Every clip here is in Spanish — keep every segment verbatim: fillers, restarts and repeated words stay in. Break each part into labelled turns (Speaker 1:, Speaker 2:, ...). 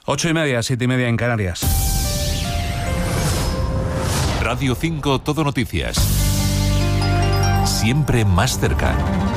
Speaker 1: Ocho y media, siete y media en Canarias.
Speaker 2: Radio cinco Todo Noticias. Siempre más cerca.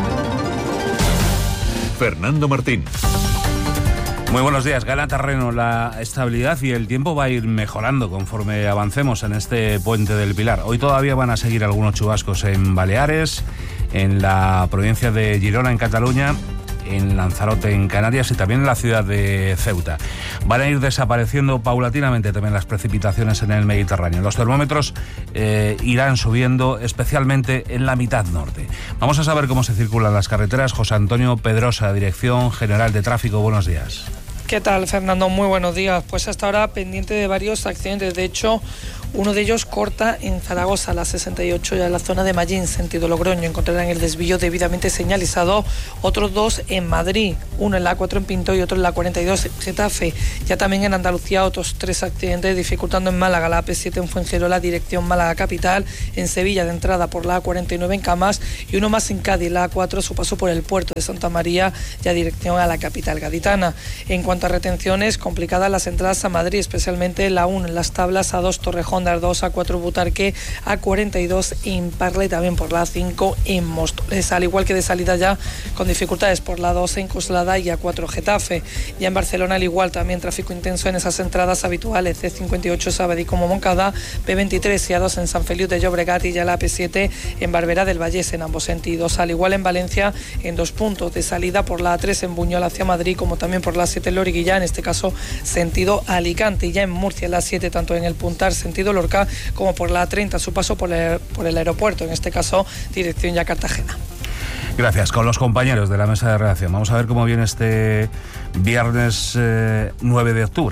Speaker 2: Fernando Martín.
Speaker 1: Muy buenos días. Gana terreno la estabilidad y el tiempo va a ir mejorando conforme avancemos en este puente del Pilar. Hoy todavía van a seguir algunos chubascos en Baleares, en la provincia de Girona, en Cataluña, en Lanzarote, en Canarias, y también en la ciudad de Ceuta. Van a ir desapareciendo paulatinamente también las precipitaciones en el Mediterráneo. Los termómetros eh, irán subiendo, especialmente en la mitad norte. Vamos a saber cómo se circulan las carreteras. José Antonio Pedrosa, Dirección General de Tráfico. Buenos días.
Speaker 3: ¿Qué tal, Fernando? Muy buenos días. Pues hasta ahora pendiente de varios accidentes. De hecho, uno de ellos corta en Zaragoza, la sesenta y ocho, ya en la zona de Mallín, sentido Logroño. Encontrarán el desvío debidamente señalizado. Otros dos en Madrid, uno en la A cuatro en Pinto y otro en la cuarenta y dos en Getafe. Ya también en Andalucía otros tres accidentes, dificultando en Málaga la A P siete en Fuengirola, dirección Málaga capital, en Sevilla de entrada por la A cuarenta y nueve en Camas, y uno más en Cádiz, la A cuatro, su paso por el puerto de Santa María, ya dirección a la capital gaditana. En cuanto a retenciones, complicadas las entradas a Madrid, especialmente la uno en Las Tablas, A dos Torrejón, A dos, A cuatro Butarque, A cuarenta y dos en Parla y también por la A cinco en Móstoles, al igual que de salida ya con dificultades por la dos en Coslada y A cuatro Getafe. Ya en Barcelona al igual también tráfico intenso en esas entradas habituales, C cincuenta y ocho Sabadell como Moncada, P veintitrés y A dos en San Feliu de Llobregat, y ya la A P siete en Barberá del Vallés en ambos sentidos, al igual en Valencia en dos puntos de salida por la A tres en Buñol hacia Madrid, como también por la A siete en Loriguilla, en este caso sentido Alicante, y ya en Murcia la A siete tanto en el Puntar sentido Lorca como por la A treinta su paso por el, por el aeropuerto, en este caso dirección ya Cartagena.
Speaker 1: Gracias. Con los compañeros de la mesa de redacción vamos a ver cómo viene este viernes eh, nueve de octubre.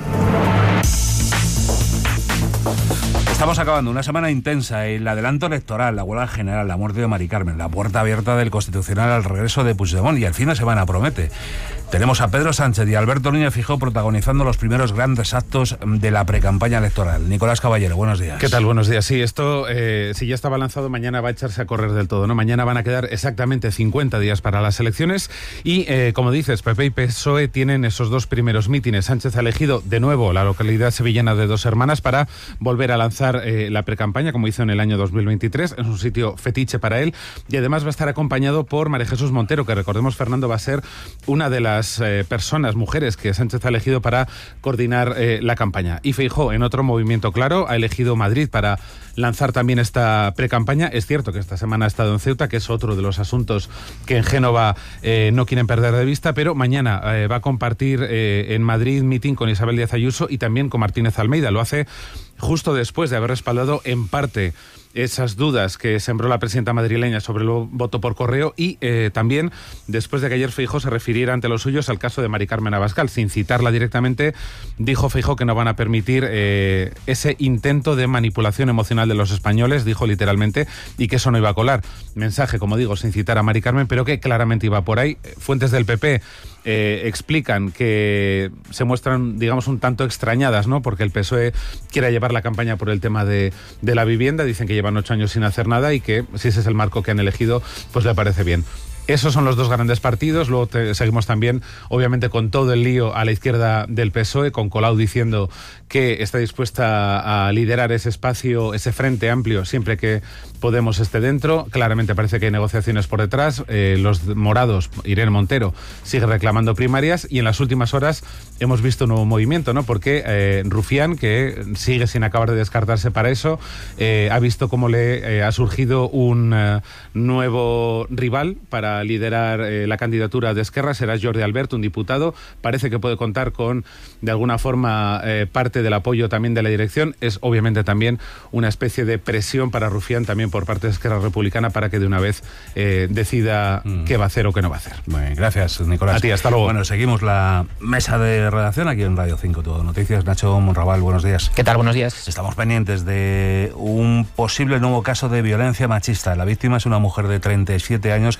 Speaker 1: Estamos acabando una semana intensa, el adelanto electoral, la huelga general, la muerte de Mari Carmen, la puerta abierta del Constitucional al regreso de Puigdemont, y el fin de semana promete. Tenemos a Pedro Sánchez y a Alberto Núñez Feijóo protagonizando los primeros grandes actos de la precampaña electoral. Nicolás Caballero, buenos días.
Speaker 4: ¿Qué tal? Buenos días. Sí, esto, eh, si ya estaba lanzado, mañana va a echarse a correr del todo, ¿no? Mañana van a quedar exactamente cincuenta días para las elecciones y, eh, como dices, P P y P S O E tienen esos dos primeros mítines. Sánchez ha elegido de nuevo la localidad sevillana de Dos Hermanas para volver a lanzar eh, la precampaña, como hizo en el año dos mil veintitrés. Es un sitio fetiche para él y además va a estar acompañado por María Jesús Montero, que recordemos, Fernando, va a ser una de las Eh, personas, mujeres que Sánchez ha elegido para coordinar eh, la campaña. Y Feijóo, en otro movimiento claro, ha elegido Madrid para lanzar también esta precampaña. Es cierto que esta semana ha estado en Ceuta, que es otro de los asuntos que en Génova eh, no quieren perder de vista, pero mañana eh, va a compartir eh, en Madrid meeting con Isabel Díaz Ayuso y también con Martínez Almeida. Lo hace justo después de haber respaldado en parte esas dudas que sembró la presidenta madrileña sobre el voto por correo y eh, también después de que ayer Feijóo se refiriera ante los suyos al caso de Mari Carmen Abascal. Sin citarla directamente, dijo Feijóo que no van a permitir eh, ese intento de manipulación emocional de los españoles, dijo literalmente, y que eso no iba a colar. Mensaje, como digo, sin citar a Mari Carmen, pero que claramente iba por ahí. Fuentes del P P Eh, explican que se muestran, digamos, un tanto extrañadas, ¿no? Porque el P S O E quiera llevar la campaña por el tema de, de la vivienda. Dicen que llevan ocho años sin hacer nada y que si ese es el marco que han elegido, pues le parece bien. Esos son los dos grandes partidos. Luego te, seguimos también, obviamente, con todo el lío a la izquierda del P S O E, con Colau diciendo que está dispuesta a liderar ese espacio, ese frente amplio, siempre que Podemos esté dentro. Claramente parece que hay negociaciones por detrás. Eh, los morados, Irene Montero, sigue reclamando primarias y en las últimas horas hemos visto un nuevo movimiento, ¿no? Porque eh, Rufián, que sigue sin acabar de descartarse para eso, eh, ha visto cómo le eh, ha surgido un eh, nuevo rival para liderar eh, la candidatura de Esquerra. Será Jordi Albert, un diputado. Parece que puede contar con, de alguna forma, eh, parte del apoyo también de la dirección. Es obviamente también una especie de presión para Rufián también por parte de Esquerra Republicana para que de una vez eh, decida mm. qué va a hacer o qué no va a hacer.
Speaker 1: Muy bien, gracias, Nicolás.
Speaker 4: A ti, hasta luego.
Speaker 1: Bueno, seguimos la mesa de redacción aquí en Radio cinco Todo Noticias. Nacho Monraval, buenos días.
Speaker 5: ¿Qué tal? Buenos días.
Speaker 1: Estamos pendientes de un posible nuevo caso de violencia machista. La víctima es una mujer de treinta y siete años que vivía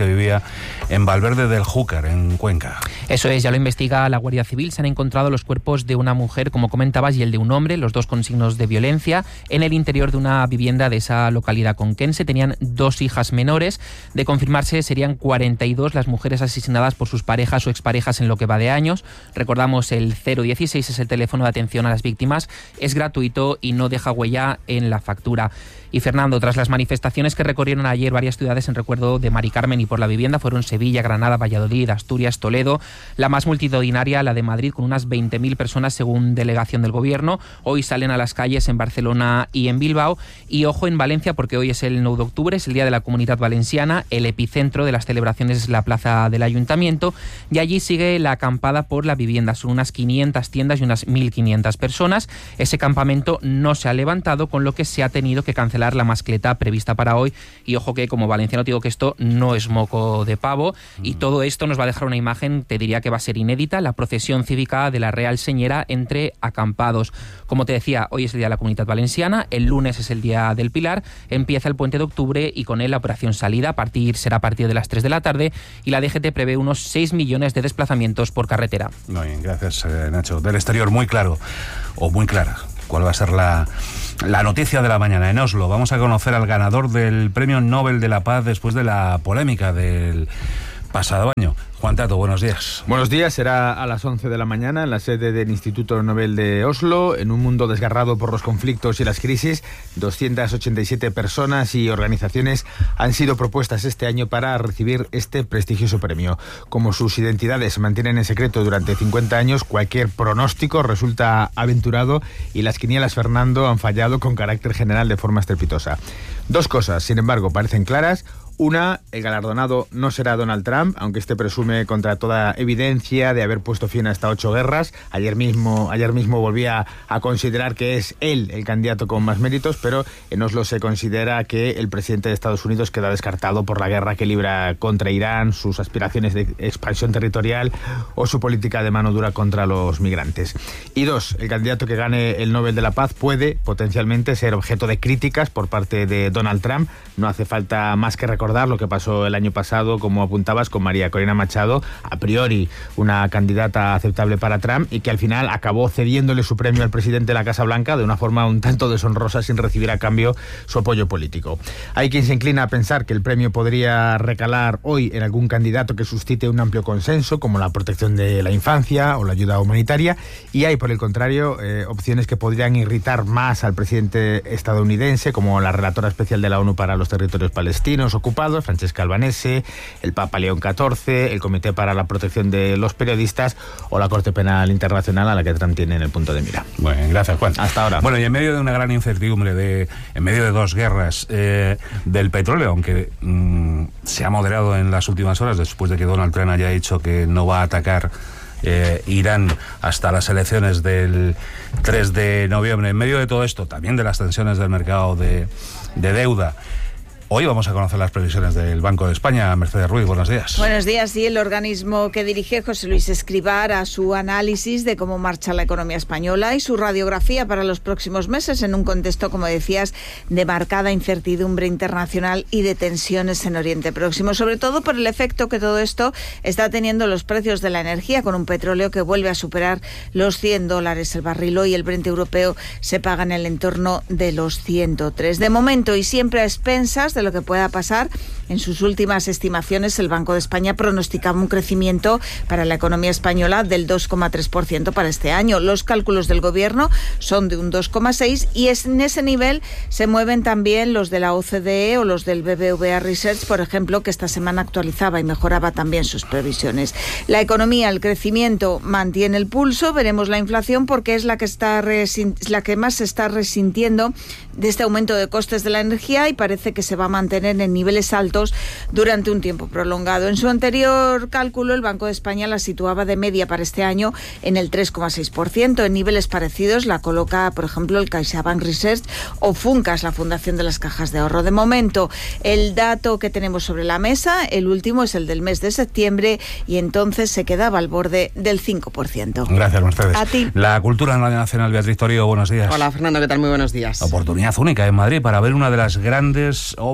Speaker 1: en Valverde del Júcar, en Cuenca.
Speaker 5: Eso es, ya lo investiga la Guardia Civil. Se han encontrado los cuerpos de una mujer, como comentabas, y el de un hombre, los dos con signos de violencia, en el interior de una vivienda de esa localidad conquense. Tenían dos hijas menores. De confirmarse, serían cuarenta y dos las mujeres asesinadas por sus parejas o exparejas en lo que va de años. Recordamos, el cero dieciséis es el teléfono de atención a las víctimas. Es gratuito y no deja huella en la factura. Y Fernando, tras las manifestaciones que recorrieron ayer varias ciudades en recuerdo de Mari Carmen y por la vivienda, fueron Sevilla, Granada, Valladolid, Asturias, Toledo, la más multitudinaria, la de Madrid, con unas veinte mil personas según delegación del gobierno. Hoy salen a las calles en Barcelona y en Bilbao. Y ojo en Valencia, porque hoy es el nueve de octubre, es el Día de la Comunidad Valenciana. El epicentro de las celebraciones es la plaza del Ayuntamiento, y allí sigue la acampada por la vivienda. Son unas quinientas tiendas y unas mil quinientas personas. Ese campamento no se ha levantado, con lo que se ha tenido que cancelar la mascleta prevista para hoy. Y ojo que como valenciano te digo que esto no es moco de pavo, y todo esto nos va a dejar una imagen, te diría que va a ser inédita, la procesión cívica de la Real Señera entre acampados. Como te decía, hoy es el Día de la Comunidad Valenciana, el lunes es el Día del Pilar, empieza el puente de octubre y con él la operación salida a partir, será a partir de las tres de la tarde, y la D G T prevé unos seis millones de desplazamientos por carretera.
Speaker 1: Muy bien, gracias, eh, Nacho. Del exterior, muy claro, o muy clara, ¿cuál va a ser la, la noticia de la mañana? En Oslo vamos a conocer al ganador del Premio Nobel de la Paz después de la polémica del pasado año. Juan Tato, buenos días.
Speaker 6: Buenos días, será a las once de la mañana en la sede del Instituto Nobel de Oslo. En un mundo desgarrado por los conflictos y las crisis, doscientas ochenta y siete personas y organizaciones han sido propuestas este año para recibir este prestigioso premio. Como sus identidades se mantienen en secreto durante cincuenta años, cualquier pronóstico resulta aventurado y las quinielas, Fernando, han fallado con carácter general de forma estrepitosa. Dos cosas, sin embargo, parecen claras. Una, el galardonado no será Donald Trump, aunque este presume contra toda evidencia de haber puesto fin a estas ocho guerras. Ayer mismo, ayer mismo volvía a considerar que es él el candidato con más méritos, pero en Oslo se considera que el presidente de Estados Unidos queda descartado por la guerra que libra contra Irán, sus aspiraciones de expansión territorial o su política de mano dura contra los migrantes. Y dos, el candidato que gane el Nobel de la Paz puede potencialmente ser objeto de críticas por parte de Donald Trump. No hace falta más que recordar lo que pasó el año pasado, como apuntabas, con María Corina Machado, a priori una candidata aceptable para Trump, y que al final acabó cediéndole su premio al presidente de la Casa Blanca de una forma un tanto deshonrosa, sin recibir a cambio su apoyo político. Hay quien se inclina a pensar que el premio podría recalar hoy en algún candidato que suscite un amplio consenso, como la protección de la infancia o la ayuda humanitaria, y hay, por el contrario, eh, opciones que podrían irritar más al presidente estadounidense, como la relatora especial de la ONU para los territorios palestinos ocupados, Francesca Albanese, el Papa León catorce, el Comité para la Protección de los Periodistas o la Corte Penal Internacional, a la que Trump tiene en el punto de mira.
Speaker 1: Bueno, gracias, Juan.
Speaker 6: Hasta ahora.
Speaker 1: Bueno, y en medio de una gran incertidumbre, de, en medio de dos guerras eh, del petróleo, aunque mmm, se ha moderado en las últimas horas después de que Donald Trump haya dicho que no va a atacar Eh, Irán hasta las elecciones del tres de noviembre. En medio de todo esto, también de las tensiones del mercado de, de deuda, hoy vamos a conocer las previsiones del Banco de España. Mercedes Ruiz, buenos días.
Speaker 7: Buenos días. Sí, el organismo que dirige José Luis Escrivá hará su análisis de cómo marcha la economía española y su radiografía para los próximos meses en un contexto, como decías, de marcada incertidumbre internacional y de tensiones en Oriente Próximo, sobre todo por el efecto que todo esto está teniendo los precios de la energía, con un petróleo que vuelve a superar los cien dólares el barril. Hoy el Brent europeo se paga en el entorno de los ciento tres. De momento, y siempre a expensas de lo que pueda pasar, en sus últimas estimaciones el Banco de España pronosticaba un crecimiento para la economía española del dos coma tres por ciento para este año. Los cálculos del gobierno son de un dos coma seis por ciento y es, en ese nivel se mueven también los de la O C D E o los del B B V A Research, por ejemplo, que esta semana actualizaba y mejoraba también sus previsiones. La economía, el crecimiento mantiene el pulso. Veremos la inflación, porque es la que está resin- la que más se está resintiendo de este aumento de costes de la energía, y parece que se va a mantener en niveles altos durante un tiempo prolongado. En su anterior cálculo, el Banco de España la situaba de media para este año en el tres coma seis por ciento. En niveles parecidos la coloca, por ejemplo, el CaixaBank Research o Funcas, la Fundación de las Cajas de Ahorro. De momento, el dato que tenemos sobre la mesa, el último, es el del mes de septiembre, y entonces se quedaba al borde del cinco por ciento.
Speaker 1: Gracias, Mercedes.
Speaker 7: A ti.
Speaker 1: La cultura en Radio Nacional, Beatriz Torío, buenos días.
Speaker 8: Hola, Fernando, ¿qué tal? Muy buenos días.
Speaker 1: Oportunidad única en Madrid para ver una de las grandes obras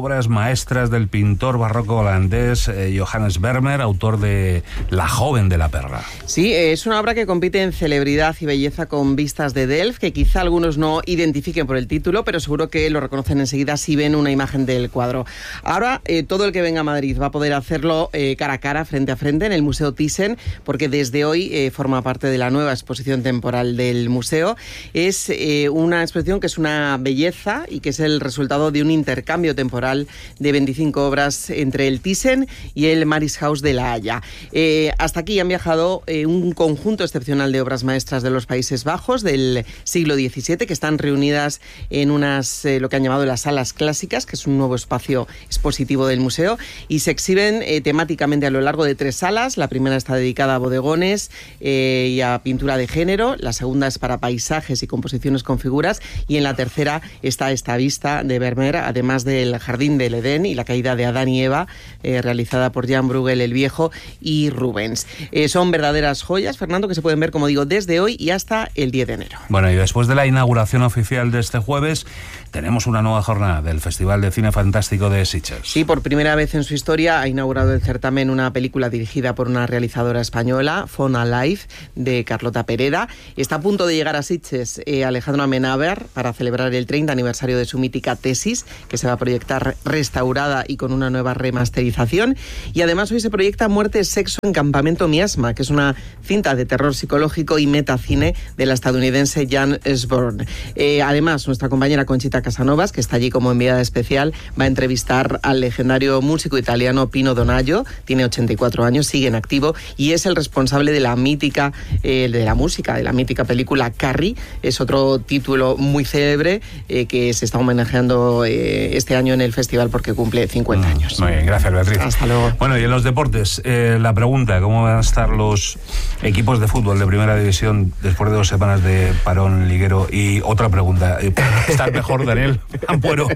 Speaker 1: obras maestras del pintor barroco holandés eh, Johannes Vermeer, autor de La joven de la perla.
Speaker 8: Sí, es una obra que compite en celebridad y belleza con vistas de Delft, que quizá algunos no identifiquen por el título, pero seguro que lo reconocen enseguida si ven una imagen del cuadro. Ahora, eh, todo el que venga a Madrid va a poder hacerlo eh, cara a cara, frente a frente, en el Museo Thyssen, porque desde hoy eh, forma parte de la nueva exposición temporal del museo. Es eh, una exposición que es una belleza y que es el resultado de un intercambio temporal de veinticinco obras entre el Thyssen y el Marishaus de La Haya. Eh, hasta aquí han viajado eh, un conjunto excepcional de obras maestras de los Países Bajos del siglo diecisiete, que están reunidas en unas, eh, lo que han llamado las salas clásicas, que es un nuevo espacio expositivo del museo, y se exhiben eh, temáticamente a lo largo de tres salas. La primera está dedicada a bodegones eh, y a pintura de género, la segunda es para paisajes y composiciones con figuras, y en la tercera está esta vista de Vermeer, además del Jardín del Edén y la caída de Adán y Eva, eh, realizada por Jan Bruegel el Viejo y Rubens. Eh, son verdaderas joyas, Fernando, que se pueden ver, como digo, desde hoy y hasta el diez de enero.
Speaker 1: Bueno, y después de la inauguración oficial de este jueves, tenemos una nueva jornada del Festival de Cine Fantástico de Sitges.
Speaker 8: Sí, por primera vez en su historia ha inaugurado el certamen una película dirigida por una realizadora española, Fauna Life, de Carlota Pereda. Está a punto de llegar a Sitges eh, Alejandro Amenábar para celebrar el treinta aniversario de su mítica Tesis, que se va a proyectar restaurada y con una nueva remasterización. Y además hoy se proyecta Muerte, Sexo en Campamento Miasma, que es una cinta de terror psicológico y metacine de la estadounidense Jan Esborn. Eh, además, nuestra compañera Conchita Casanovas, que está allí como enviada especial, va a entrevistar al legendario músico italiano Pino Donaggio. Tiene ochenta y cuatro años, sigue en activo y es el responsable de la mítica, eh, de la música, de la mítica película Carrie. Es otro título muy célebre eh, que se está homenajeando eh, este año en el festival porque cumple cincuenta años.
Speaker 1: Muy bien, gracias, Beatriz.
Speaker 8: Hasta luego.
Speaker 1: Bueno, y en los deportes, eh, la pregunta, ¿cómo van a estar los equipos de fútbol de primera división después de dos semanas de parón liguero? Y otra pregunta, ¿estar mejor, Daniel Ampuero?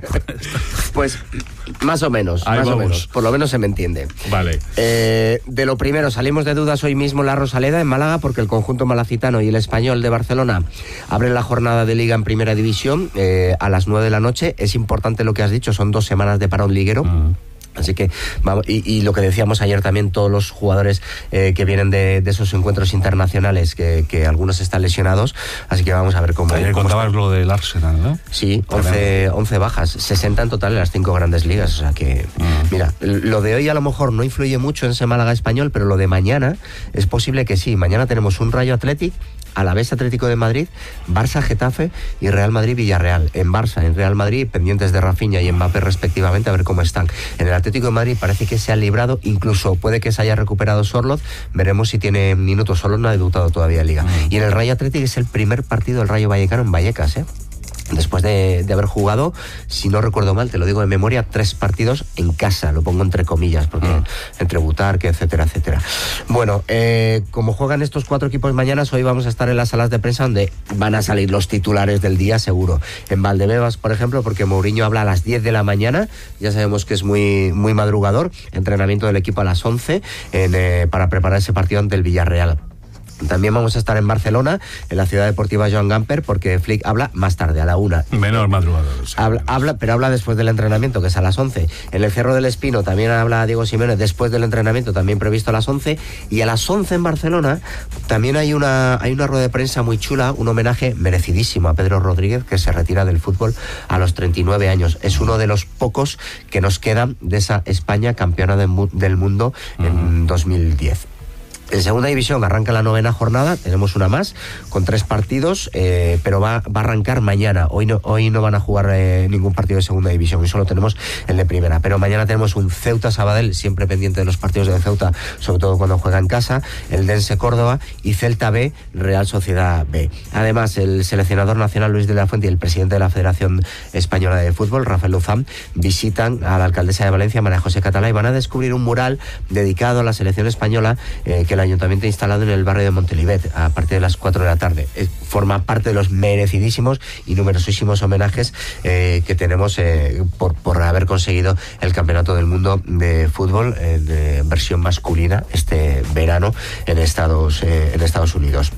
Speaker 9: Pues más o menos,
Speaker 1: Ahí
Speaker 9: más
Speaker 1: vamos.
Speaker 9: o menos, por lo menos se me entiende.
Speaker 1: Vale.
Speaker 9: Eh, de lo primero, salimos de dudas hoy mismo en la Rosaleda, en Málaga, porque el conjunto malacitano y el Español de Barcelona abren la jornada de Liga en Primera División eh, a las nueve de la noche. Es importante lo que has dicho, son dos semanas de parón liguero. Mm. Así que, vamos, y, y lo que decíamos ayer también, todos los jugadores eh, que vienen de, de esos encuentros internacionales, que, que algunos están lesionados, así que vamos a ver cómo...
Speaker 1: Ayer
Speaker 9: cómo
Speaker 1: contabas
Speaker 9: está.
Speaker 1: lo del Arsenal, ¿no?
Speaker 9: Sí, once, once bajas, sesenta en total en las cinco grandes ligas, o sea que, mm. mira, lo de hoy a lo mejor no influye mucho en ese Málaga Español, pero lo de mañana es posible que sí. Mañana tenemos un Rayo Athletic, Alavés Atlético de Madrid, Barça Getafe y Real Madrid Villarreal. En Barça, en Real Madrid, pendientes de Rafinha y Mbappé respectivamente, a ver cómo están. En el Atlético de Madrid parece que se ha librado, incluso puede que se haya recuperado Sorloz, veremos si tiene minutos. Sorloz no ha debutado todavía en Liga. Y en el Rayo Atlético es el primer partido del Rayo Vallecano en Vallecas, ¿eh? Después de, de haber jugado, si no recuerdo mal, te lo digo de memoria, tres partidos en casa, lo pongo entre comillas, porque mm. entre Butarque, etcétera, etcétera. Bueno, eh, como juegan estos cuatro equipos mañana, hoy vamos a estar en las salas de prensa donde van a salir los titulares del día, seguro. En Valdebebas, por ejemplo, porque Mourinho habla a las diez de la mañana, ya sabemos que es muy, muy madrugador, entrenamiento del equipo a las once en, eh, para preparar ese partido ante el Villarreal. También vamos a estar en Barcelona, en la ciudad deportiva Joan Gamper, porque Flick habla más tarde, a la una.
Speaker 1: Menor madrugador. Sí.
Speaker 9: Habla, habla, pero habla después del entrenamiento, que es a las once. En el Cerro del Espino también habla Diego Simeone después del entrenamiento, también previsto a las once. Y a las once en Barcelona también hay una, hay una rueda de prensa muy chula, un homenaje merecidísimo a Pedro Rodríguez, que se retira del fútbol a los treinta y nueve años. Es uno de los pocos que nos quedan de esa España campeona de, del mundo uh-huh. en dos mil diez. En segunda división arranca la novena jornada, tenemos una más, con tres partidos, eh, pero va, va a arrancar mañana. Hoy no, hoy no van a jugar eh, ningún partido de segunda división, hoy solo tenemos el de primera. Pero mañana tenemos un Ceuta-Sabadell, siempre pendiente de los partidos de Ceuta, sobre todo cuando juega en casa, el Dense Córdoba y Celta B, Real Sociedad B. Además, el seleccionador nacional Luis de la Fuente y el presidente de la Federación Española de Fútbol, Rafael Luzán, visitan a la alcaldesa de Valencia, María José Catalá, y van a descubrir un mural dedicado a la selección española eh, que el ayuntamiento ha instalado en el barrio de Montelivet a partir de las cuatro de la tarde. Eh, forma parte de los merecidísimos y numerosísimos homenajes eh, que tenemos eh, por, por haber conseguido el Campeonato del Mundo de Fútbol eh, de versión masculina este verano en Estados, eh, en Estados Unidos.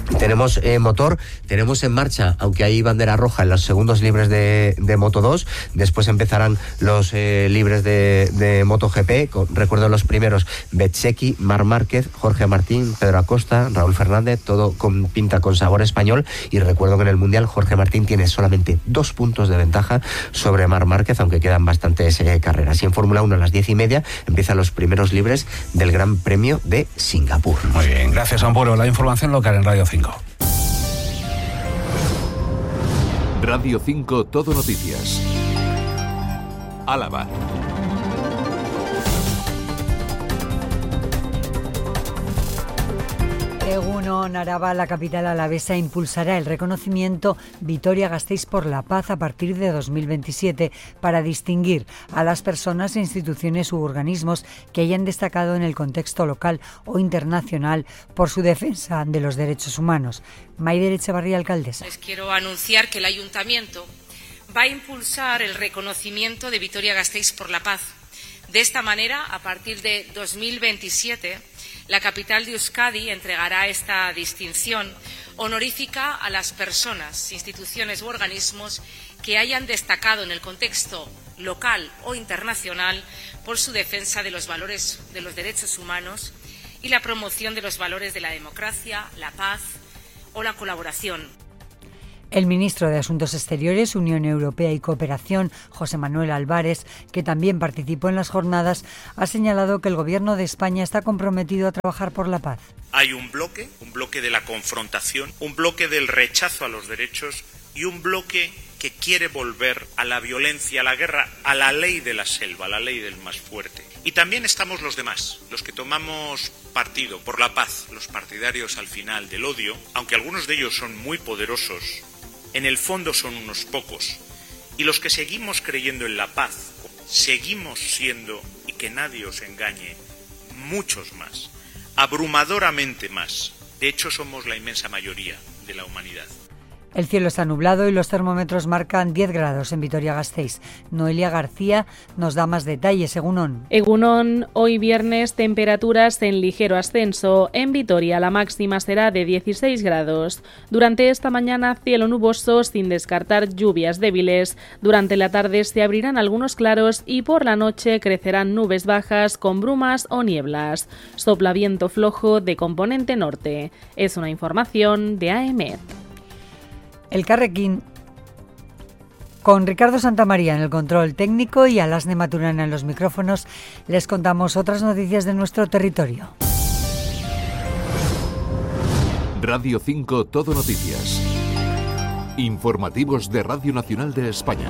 Speaker 9: Tenemos eh, motor, tenemos en marcha, aunque hay bandera roja en los segundos libres de, de Moto dos, después empezarán los eh, libres de, de MotoGP, con, recuerdo los primeros, Bezzecchi, Marc Márquez, Jorge Martín, Pedro Acosta, Raúl Fernández, todo con pinta con sabor español, y recuerdo que en el Mundial Jorge Martín tiene solamente dos puntos de ventaja sobre Marc Márquez, aunque quedan bastantes eh, carreras. Y en Fórmula uno a las diez y media empiezan los primeros libres del Gran Premio de Singapur.
Speaker 1: Muy bien, gracias Amparo. La información local en Radio cinco.
Speaker 2: Radio cinco Todo Noticias. Álava.
Speaker 10: Egunon, Araba, la capital alavesa, impulsará el reconocimiento Vitoria-Gasteiz por la Paz a partir de dos mil veintisiete para distinguir a las personas, instituciones u organismos que hayan destacado en el contexto local o internacional por su defensa de los derechos humanos. Maider Echevarría, alcaldesa.
Speaker 11: Les quiero anunciar que el Ayuntamiento va a impulsar el reconocimiento de Vitoria-Gasteiz por la Paz. De esta manera, a partir de dos mil veintisiete, la capital de Euskadi entregará esta distinción honorífica a las personas, instituciones u organismos que hayan destacado en el contexto local o internacional por su defensa de los valores de los derechos humanos y la promoción de los valores de la democracia, la paz o la colaboración.
Speaker 10: El ministro de Asuntos Exteriores, Unión Europea y Cooperación, José Manuel Álvarez, que también participó en las jornadas, ha señalado que el Gobierno de España está comprometido a trabajar por la paz.
Speaker 12: Hay un bloque, un bloque de la confrontación, un bloque del rechazo a los derechos y un bloque que quiere volver a la violencia, a la guerra, a la ley de la selva, a la ley del más fuerte. Y también estamos los demás, los que tomamos partido por la paz, los partidarios al final del odio, aunque algunos de ellos son muy poderosos. En el fondo son unos pocos, y los que seguimos creyendo en la paz, seguimos siendo, y que nadie os engañe, muchos más, abrumadoramente más. De hecho, somos la inmensa mayoría de la humanidad.
Speaker 10: El cielo está nublado y los termómetros marcan diez grados en Vitoria-Gasteiz. Noelia García nos da más detalles. Egunon.
Speaker 13: Egunon, hoy viernes temperaturas en ligero ascenso. En Vitoria la máxima será de dieciséis grados. Durante esta mañana cielo nuboso sin descartar lluvias débiles. Durante la tarde se abrirán algunos claros y por la noche crecerán nubes bajas con brumas o nieblas. Sopla viento flojo de componente norte. Es una información de A E M E T.
Speaker 10: El Carrequín, con Ricardo Santamaría en el control técnico y Alasne Maturana en los micrófonos, les contamos otras noticias de nuestro territorio.
Speaker 2: Radio cinco Todo Noticias. Informativos de Radio Nacional de España.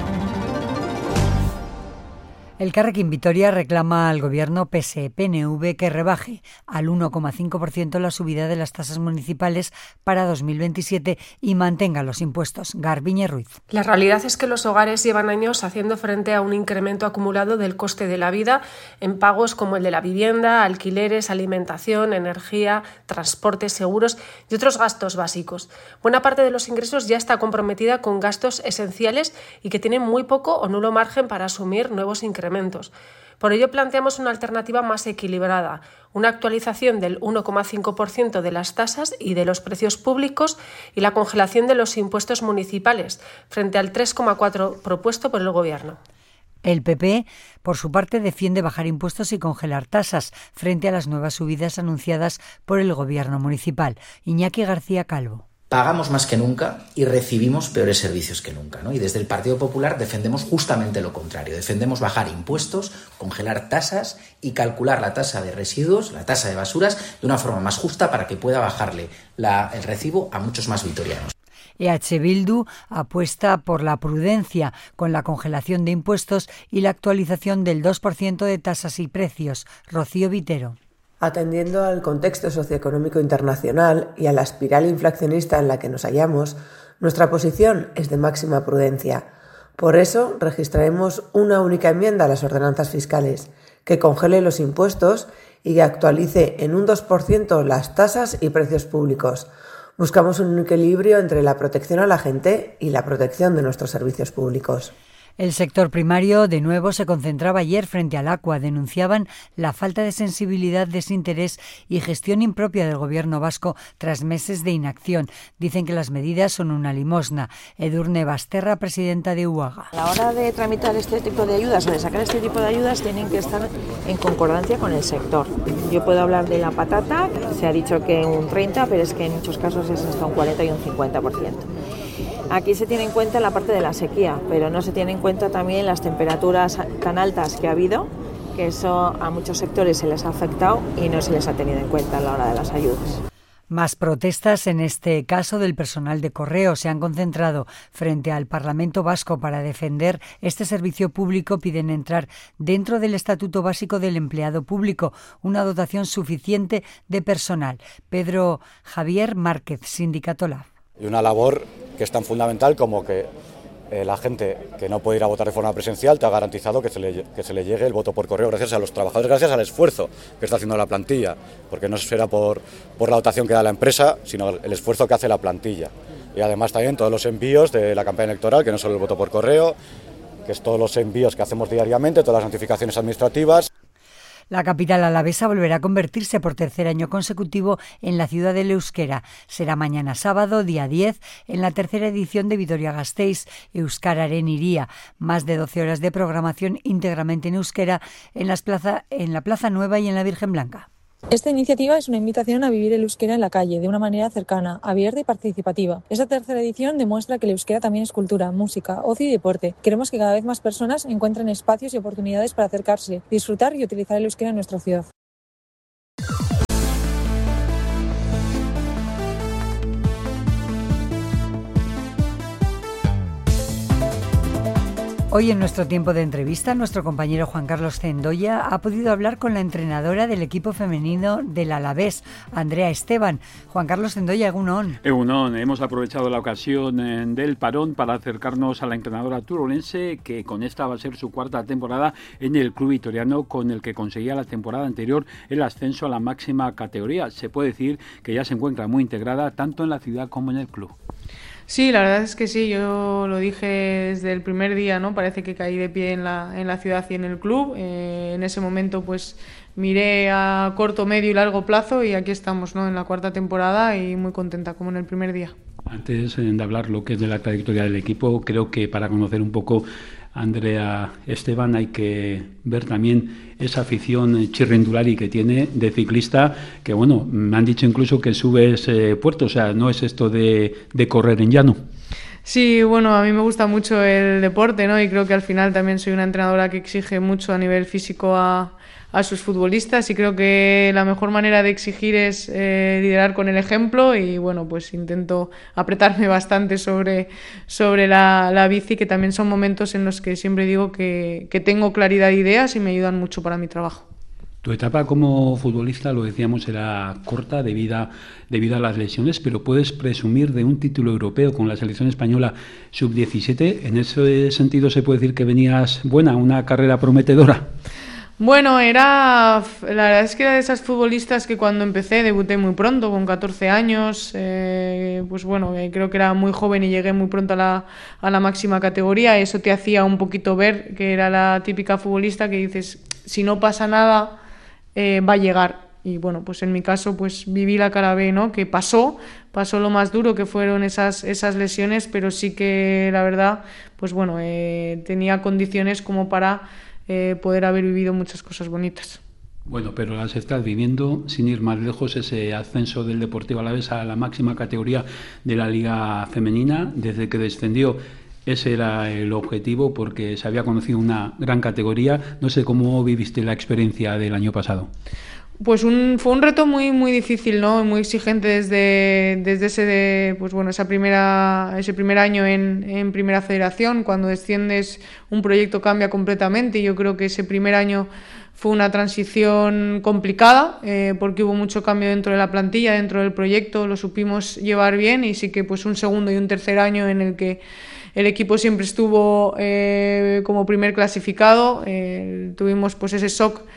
Speaker 10: El Carrequín Vitoria reclama al gobierno P S E P N V que rebaje al uno coma cinco por ciento la subida de las tasas municipales para dos mil veintisiete y mantenga los impuestos. Garbiñe Ruiz.
Speaker 14: La realidad es que los hogares llevan años haciendo frente a un incremento acumulado del coste de la vida en pagos como el de la vivienda, alquileres, alimentación, energía, transportes, seguros y otros gastos básicos. Buena parte de los ingresos ya está comprometida con gastos esenciales y que tienen muy poco o nulo margen para asumir nuevos incrementos. Por ello planteamos una alternativa más equilibrada, una actualización del uno coma cinco por ciento de las tasas y de los precios públicos y la congelación de los impuestos municipales, frente al tres coma cuatro por ciento propuesto por el Gobierno.
Speaker 10: El P P, por su parte, defiende bajar impuestos y congelar tasas frente a las nuevas subidas anunciadas por el Gobierno municipal. Iñaki García Calvo.
Speaker 15: Pagamos más que nunca y recibimos peores servicios que nunca, ¿no? Y desde el Partido Popular defendemos justamente lo contrario. Defendemos bajar impuestos, congelar tasas y calcular la tasa de residuos, la tasa de basuras, de una forma más justa para que pueda bajarle la, el recibo a muchos más vitorianos.
Speaker 10: E H Bildu apuesta por la prudencia con la congelación de impuestos y la actualización del dos por ciento de tasas y precios. Rocío Vitero.
Speaker 16: Atendiendo al contexto socioeconómico internacional y a la espiral inflacionista en la que nos hallamos, nuestra posición es de máxima prudencia. Por eso, registraremos una única enmienda a las ordenanzas fiscales, que congele los impuestos y que actualice en un dos por ciento las tasas y precios públicos. Buscamos un equilibrio entre la protección a la gente y la protección de nuestros servicios públicos.
Speaker 10: El sector primario, de nuevo, se concentraba ayer frente al Aqua. Denunciaban la falta de sensibilidad, desinterés y gestión impropia del gobierno vasco tras meses de inacción. Dicen que las medidas son una limosna. Edurne Basterra, presidenta de U A G A.
Speaker 17: A la hora de tramitar este tipo de ayudas o de sacar este tipo de ayudas tienen que estar en concordancia con el sector. Yo puedo hablar de la patata, se ha dicho que un treinta, pero es que en muchos casos es hasta un cuarenta y un cincuenta por ciento. Aquí se tiene en cuenta la parte de la sequía, pero no se tiene en cuenta también las temperaturas tan altas que ha habido, que eso a muchos sectores se les ha afectado y no se les ha tenido en cuenta a la hora de las ayudas.
Speaker 10: Más protestas, en este caso del personal de correo, se han concentrado frente al Parlamento Vasco para defender este servicio público. Piden entrar dentro del Estatuto Básico del Empleado Público, una dotación suficiente de personal. Pedro Javier Márquez, Sindicato L A B.
Speaker 18: Y una labor que es tan fundamental como que eh, la gente que no puede ir a votar de forma presencial te ha garantizado que se, le, que se le llegue el voto por correo gracias a los trabajadores, gracias al esfuerzo que está haciendo la plantilla, porque no será por, por la dotación que da la empresa, sino el esfuerzo que hace la plantilla. Y además también todos los envíos de la campaña electoral, que no solo el voto por correo, que es todos los envíos que hacemos diariamente, todas las notificaciones administrativas.
Speaker 10: La capital alavesa volverá a convertirse por tercer año consecutivo en la ciudad del euskera. Será mañana sábado, día diez, en la tercera edición de Vitoria-Gasteiz, Euskararen Iría. Más de doce horas de programación íntegramente en euskera en, las plaza, en la Plaza Nueva y en la Virgen Blanca.
Speaker 19: Esta iniciativa es una invitación a vivir el euskera en la calle, de una manera cercana, abierta y participativa. Esta tercera edición demuestra que el euskera también es cultura, música, ocio y deporte. Queremos que cada vez más personas encuentren espacios y oportunidades para acercarse, disfrutar y utilizar el euskera en nuestra ciudad.
Speaker 10: Hoy en nuestro tiempo de entrevista, nuestro compañero Juan Carlos Zendoya ha podido hablar con la entrenadora del equipo femenino del Alavés, Andrea Esteban. Juan Carlos Zendoya, egunon.
Speaker 20: Egunon, hemos aprovechado la ocasión del parón para acercarnos a la entrenadora turolense, que con esta va a ser su cuarta temporada en el club vitoriano, con el que conseguía la temporada anterior el ascenso a la máxima categoría. Se puede decir que ya se encuentra muy integrada tanto en la ciudad como en el club.
Speaker 21: Sí, la verdad es que sí, yo lo dije desde el primer día, ¿no? Parece que caí de pie en la, en la ciudad y en el club. Eh, en ese momento pues miré a corto, medio y largo plazo y aquí estamos, ¿no? En la cuarta temporada y muy contenta como en el primer día.
Speaker 20: Antes de hablar lo que es de la trayectoria del equipo, creo que para conocer un poco a Andrea Esteban hay que ver también esa afición chirrindulari que tiene de ciclista, que bueno, me han dicho incluso que subes eh, puerto, o sea, no es esto de, de correr en llano.
Speaker 21: Sí, bueno, a mí me gusta mucho el deporte, ¿no? Y creo que al final también soy una entrenadora que exige mucho a nivel físico a, a sus futbolistas y creo que la mejor manera de exigir es eh, liderar con el ejemplo y bueno, pues intento apretarme bastante sobre, sobre la, la bici, que también son momentos en los que siempre digo que, que tengo claridad de ideas y me ayudan mucho para mi trabajo.
Speaker 20: Tu etapa como futbolista, lo decíamos, era corta debido, debido a las lesiones, pero puedes presumir de un título europeo con la selección española sub diecisiete. En ese sentido, ¿se puede decir que venías buena, una carrera prometedora?
Speaker 21: Bueno, era, la verdad es que era de esas futbolistas que cuando empecé debuté muy pronto, con catorce años, eh, pues bueno, eh, creo que era muy joven y llegué muy pronto a la, a la máxima categoría. Eso te hacía un poquito ver que era la típica futbolista que dices, si no pasa nada, eh, va a llegar. Y bueno, pues en mi caso pues viví la cara B, ¿no? Que pasó, pasó lo más duro, que fueron esas, esas lesiones, pero sí que la verdad, pues bueno, eh, tenía condiciones como para Eh, poder haber vivido muchas cosas bonitas.
Speaker 20: Bueno, pero las estás viviendo, sin ir más lejos, ese ascenso del Deportivo Alavés a la máxima categoría de la Liga Femenina. Desde que descendió, ese era el objetivo, porque se había conocido una gran categoría. No sé cómo viviste la experiencia del año pasado.
Speaker 21: Pues un, fue un reto muy muy difícil, ¿no? Muy exigente desde, desde ese, pues bueno, esa primera, ese primer año en, en Primera Federación. Cuando desciendes, un proyecto cambia completamente y yo creo que ese primer año fue una transición complicada, eh, porque hubo mucho cambio dentro de la plantilla, dentro del proyecto, lo supimos llevar bien y sí que pues un segundo y un tercer año en el que el equipo siempre estuvo eh, como primer clasificado. Eh, tuvimos pues ese shock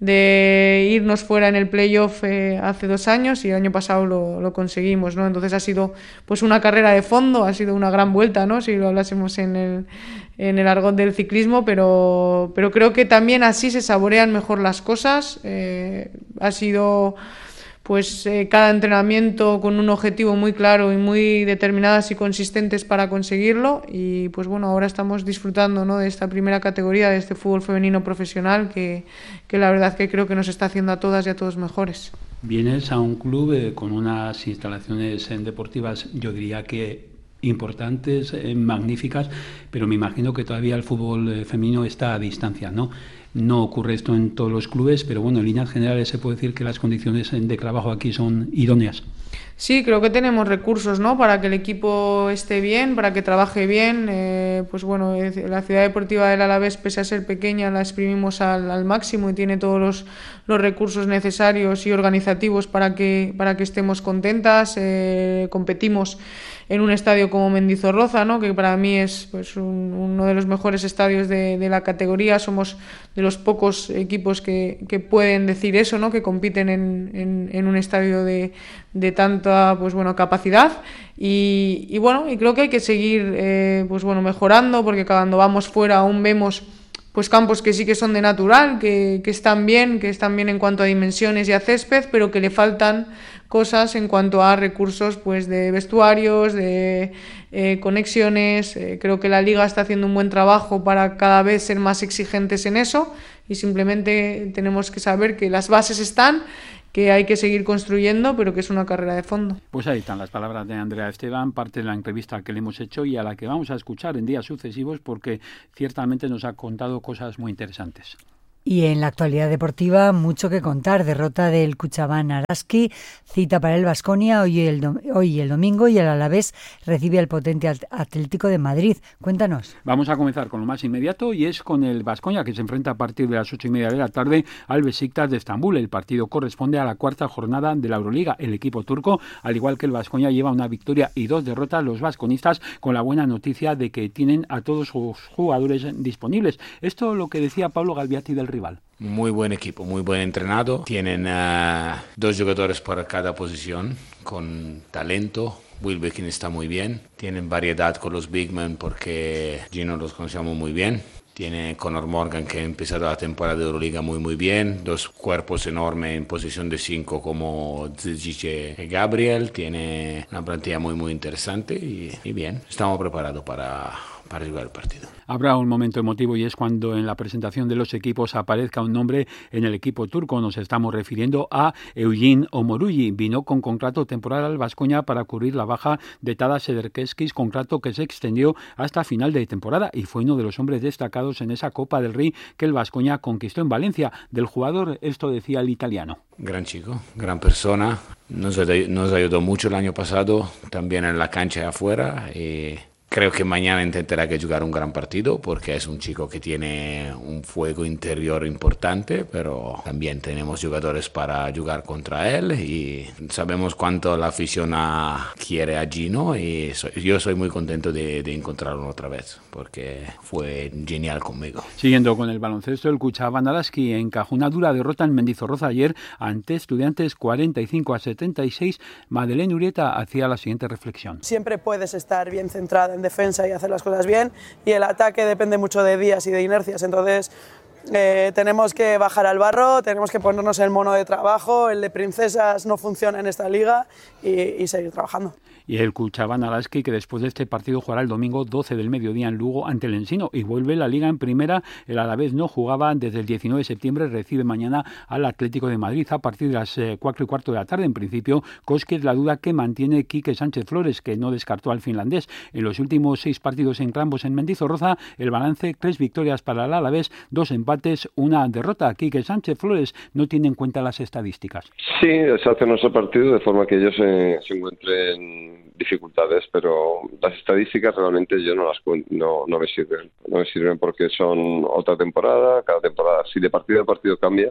Speaker 21: de irnos fuera en el playoff eh, hace dos años y el año pasado lo, lo conseguimos, ¿no? Entonces ha sido pues una carrera de fondo, ha sido una gran vuelta, ¿no? Si lo hablásemos en el, en el argot del ciclismo, pero, pero creo que también así se saborean mejor las cosas. Eh, ha sido pues eh, cada entrenamiento con un objetivo muy claro y muy determinadas y consistentes para conseguirlo, y pues bueno, ahora estamos disfrutando, ¿no?, de esta primera categoría, de este fútbol femenino profesional que, que la verdad que creo que nos está haciendo a todas y a todos mejores.
Speaker 20: Vienes a un club eh, con unas instalaciones eh, deportivas, yo diría que importantes, eh, magníficas, pero me imagino que todavía el fútbol eh, femenino está a distancia, ¿no? No ocurre esto en todos los clubes, pero bueno, en líneas generales se puede decir que las condiciones de trabajo aquí son idóneas.
Speaker 21: Sí, creo que tenemos recursos, ¿no?, para que el equipo esté bien, para que trabaje bien. Eh, pues bueno, la ciudad deportiva del Alavés, pese a ser pequeña, la exprimimos al, al máximo y tiene todos los, los recursos necesarios y organizativos para que, para que estemos contentas. Eh, competimos en un estadio como Mendizorroza, ¿no?, que para mí es pues un, uno de los mejores estadios de, de la categoría. Somos de los pocos equipos que, que pueden decir eso, ¿no?, que compiten en, en, en un estadio de, de tanta pues bueno capacidad, y, y bueno, y creo que hay que seguir eh, pues bueno mejorando, porque cuando vamos fuera aún vemos pues campos que sí que son de natural, que, que están bien, que están bien en cuanto a dimensiones y a césped, pero que le faltan cosas en cuanto a recursos pues de vestuarios, de eh, conexiones. Eh, creo que la Liga está haciendo un buen trabajo para cada vez ser más exigentes en eso, y simplemente tenemos que saber que las bases están, que hay que seguir construyendo, pero que es una carrera de fondo.
Speaker 20: Pues ahí están las palabras de Andrea Esteban, parte de la entrevista que le hemos hecho y a la que vamos a escuchar en días sucesivos, porque ciertamente nos ha contado cosas muy interesantes.
Speaker 10: Y en la actualidad deportiva, mucho que contar. Derrota del Cuchabán Araski, cita para el Baskonia hoy el, dom- hoy el domingo, y el Alavés recibe al potente Atlético de Madrid. Cuéntanos.
Speaker 20: Vamos a comenzar con lo más inmediato, y es con el Baskonia, que se enfrenta a partir de las ocho y media de la tarde al Besiktas de Estambul. El partido corresponde a la cuarta jornada de la Euroliga. El equipo turco, al igual que el Baskonia, lleva una victoria y dos derrotas. Los baskonistas con la buena noticia de que tienen a todos sus jugadores disponibles. Esto lo que decía Pablo Galviati del rival.
Speaker 3: Muy buen equipo, muy buen entrenado. Tienen uh, dos jugadores para cada posición, con talento. Wilbekin está muy bien. Tienen variedad con los big men porque Gino los conocemos muy bien. Tiene Conor Morgan, que ha empezado la temporada de Euroliga muy muy bien. Dos cuerpos enormes en posición de cinco como Zizic y Gabriel. Tiene una plantilla muy muy interesante y, y bien. Estamos preparados para... para jugar el partido.
Speaker 20: Habrá un momento emotivo, y es cuando en la presentación de los equipos aparezca un nombre en el equipo turco. Nos estamos refiriendo a Eugene Omoruyi. Vino con contrato temporal al Baskonia para cubrir la baja de Tadas Sederkeskis, contrato que se extendió hasta final de temporada, y fue uno de los hombres destacados en esa Copa del Rey que el Baskonia conquistó en Valencia. Del jugador esto decía el italiano.
Speaker 3: Gran chico, gran persona. Nos, nos ayudó mucho el año pasado, también en la cancha de afuera, y creo que mañana intentará que jugar un gran partido, porque es un chico que tiene un fuego interior importante, pero también tenemos jugadores para jugar contra él, y sabemos cuánto la afición a, quiere a Gino, y soy, yo soy muy contento de, de encontrarlo otra vez, porque fue genial conmigo.
Speaker 20: Siguiendo con el baloncesto, el Cuchabán Araski encajó una dura derrota en Mendizorroza ayer ante Estudiantes cuarenta y cinco a setenta y seis. Madeleine Urieta hacía la siguiente reflexión.
Speaker 22: Siempre puedes estar bien centrada en defensa y hacer las cosas bien, y el ataque depende mucho de días y de inercias. Entonces eh, tenemos que bajar al barro, tenemos que ponernos el mono de trabajo, el de princesas no funciona en esta liga, y, y seguir trabajando.
Speaker 20: Y el Cuchabán Araski, que después de este partido jugará el domingo doce del mediodía en Lugo ante el Ensino, y vuelve la Liga en primera. El Alavés no jugaba desde el diecinueve de septiembre, recibe mañana al Atlético de Madrid a partir de las eh, cuatro y cuarto de la tarde. En principio, Koski es la duda que mantiene Quique Sánchez Flores, que no descartó al finlandés. En los últimos seis partidos en Crambos en Mendizorroza, el balance: tres victorias para el Alavés, dos empates, una derrota. Quique Sánchez Flores no tiene en cuenta las estadísticas.
Speaker 23: Sí, se hace nuestro partido de forma que ellos se, se encuentren dificultades, pero las estadísticas realmente yo no las no, no me sirven, no me sirven porque son otra temporada, cada temporada, si de partido a partido cambia,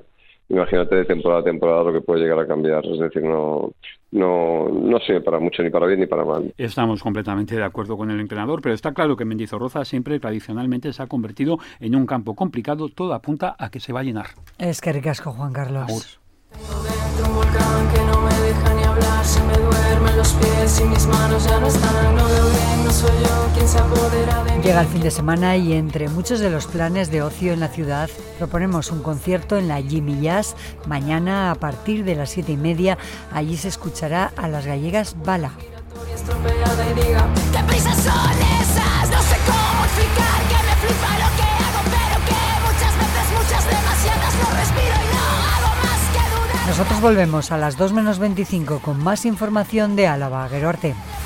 Speaker 23: imagínate de temporada a temporada lo que puede llegar a cambiar. Es decir, no, no, no sirve para mucho, ni para bien ni para mal.
Speaker 20: Estamos completamente de acuerdo con el entrenador, pero está claro que Mendizorroza siempre tradicionalmente se ha convertido en un campo complicado. Todo apunta a que se va a llenar.
Speaker 10: Es que ricasco, Juan Carlos.
Speaker 20: Agur.
Speaker 4: Tengo dentro un volcán que no me deja ni hablar, se me duermen los pies y mis manos ya no están, no veo bien, no soy yo quien se apodera de mí.
Speaker 10: Llega el fin de semana y entre muchos de los planes de ocio en la ciudad proponemos un concierto en la Jimmy Jazz. Mañana a partir de las siete y media allí se escuchará a las gallegas Bala.
Speaker 4: Estropeada y diga, ¿qué prisas son esas? No sé cómo explicar que me flipa lo que hago, pero que muchas veces, muchas demasiadas, no respiro y no hago más que dudar.
Speaker 10: Nosotros volvemos a las dos menos veinticinco con más información de Álava. Gero arte.